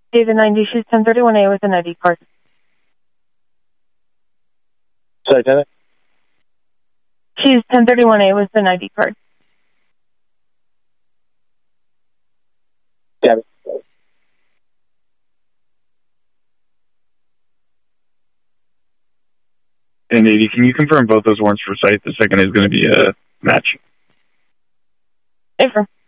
Data 90, she's 1031A with an ID card. Sorry, Tenant? She's 1031A with an ID card. Gabby. And 80, can you confirm both those warrants for site? The second is going to be a match. Affirm.